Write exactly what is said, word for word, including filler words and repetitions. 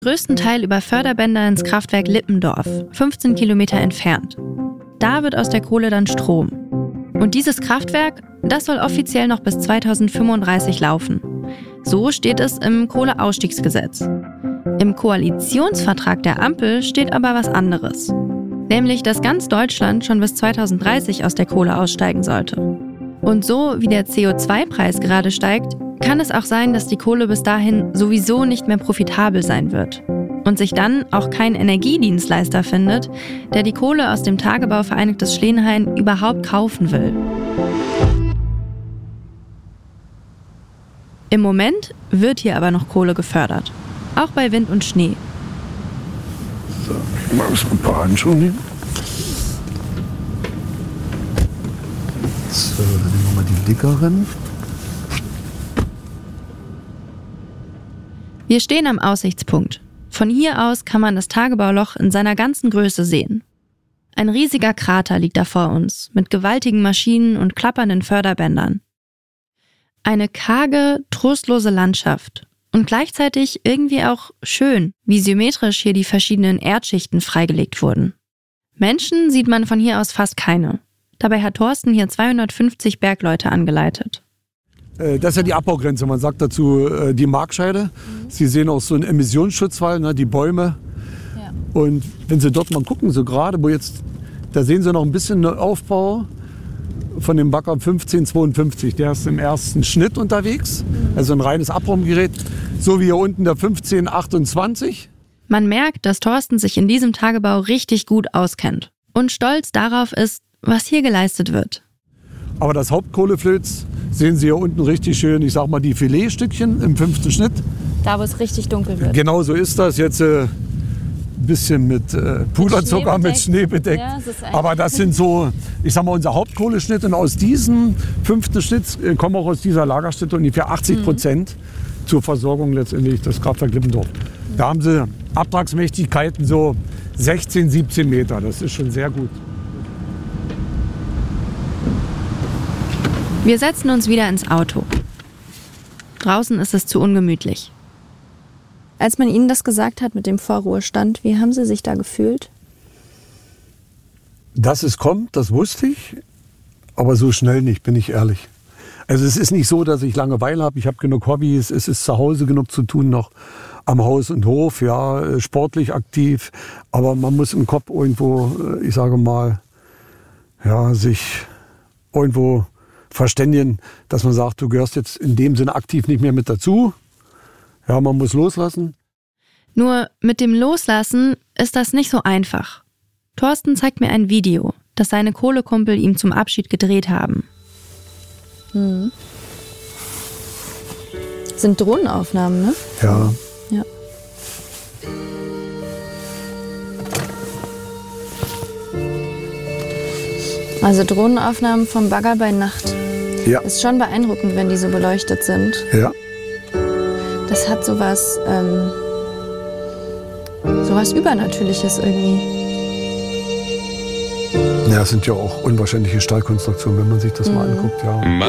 größten Teil über Förderbänder ins Kraftwerk Lippendorf, fünfzehn Kilometer entfernt. Da wird aus der Kohle dann Strom. Und dieses Kraftwerk, das soll offiziell noch bis zweitausendfünfunddreißig laufen. So steht es im Kohleausstiegsgesetz. Im Koalitionsvertrag der Ampel steht aber was anderes. Nämlich, dass ganz Deutschland schon bis zweitausenddreißig aus der Kohle aussteigen sollte. Und so wie der C O zwei Preis gerade steigt, kann es auch sein, dass die Kohle bis dahin sowieso nicht mehr profitabel sein wird. Und sich dann auch kein Energiedienstleister findet, der die Kohle aus dem Tagebau Vereinigtes Schleenhain überhaupt kaufen will. Im Moment wird hier aber noch Kohle gefördert. Auch bei Wind und Schnee. So, ich mache ein paar Handschuhe nehmen. So, dann nehmen wir mal die dickeren. Wir stehen am Aussichtspunkt. Von hier aus kann man das Tagebauloch in seiner ganzen Größe sehen. Ein riesiger Krater liegt da vor uns, mit gewaltigen Maschinen und klappernden Förderbändern. Eine karge, trostlose Landschaft und gleichzeitig irgendwie auch schön, wie symmetrisch hier die verschiedenen Erdschichten freigelegt wurden. Menschen sieht man von hier aus fast keine. Dabei hat Thorsten hier zweihundertfünfzig Bergleute angeleitet. Das ist ja die Abbaugrenze, man sagt dazu die Markscheide. Mhm. Sie sehen auch so einen Emissionsschutzwall, ne, die Bäume. Ja. Und wenn Sie dort mal gucken, so gerade, wo jetzt, da sehen Sie noch ein bisschen Aufbau von dem Bagger fünfzehn zweiundfünfzig. Der ist im ersten Schnitt unterwegs, mhm. also ein reines Abraumgerät, so wie hier unten der fünfzehn achtundzwanzig. Man merkt, dass Thorsten sich in diesem Tagebau richtig gut auskennt und stolz darauf ist, was hier geleistet wird. Aber das Hauptkohleflöz sehen Sie hier unten richtig schön, ich sag mal, die Filetstückchen im fünften Schnitt. Da, wo es richtig dunkel wird. Genau so ist das. Jetzt äh, ein bisschen mit äh, Puderzucker, mit Schnee bedeckt. Ja, das aber das sind so, ich sag mal, unser Hauptkohleschnitt. Und aus diesem fünften Schnitt äh, kommen auch aus dieser Lagerstätte ungefähr achtzig Prozent mhm. zur Versorgung letztendlich des Kraftwerk Lippendorf. Mhm. Da haben Sie Abtragsmächtigkeiten so sechzehn, siebzehn Meter. Das ist schon sehr gut. Wir setzen uns wieder ins Auto. Draußen ist es zu ungemütlich. Als man Ihnen das gesagt hat mit dem Vorruhestand, wie haben Sie sich da gefühlt? Dass es kommt, das wusste ich, aber so schnell nicht, bin ich ehrlich. Also es ist nicht so, dass ich Langeweile habe, ich habe genug Hobbys, es ist zu Hause genug zu tun noch am Haus und Hof, ja, sportlich aktiv, aber man muss im Kopf irgendwo, ich sage mal, ja, sich irgendwo verständigen, dass man sagt, du gehörst jetzt in dem Sinne aktiv nicht mehr mit dazu. Ja, man muss loslassen. Nur mit dem Loslassen ist das nicht so einfach. Thorsten zeigt mir ein Video, das seine Kohlekumpel ihm zum Abschied gedreht haben. Hm. Das sind Drohnenaufnahmen, ne? Ja. Ja. Also Drohnenaufnahmen vom Bagger bei Nacht. Ja. Ist schon beeindruckend, wenn die so beleuchtet sind. Ja. Das hat sowas, ähm, sowas Übernatürliches irgendwie. Ja, es sind ja auch unwahrscheinliche Stahlkonstruktionen, wenn man sich das mal anguckt. Ja.